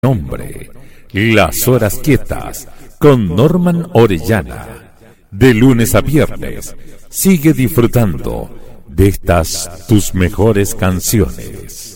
nombre, Las Horas Quietas, con Norman Orellana. De lunes a viernes, sigue disfrutando de estas tus mejores canciones.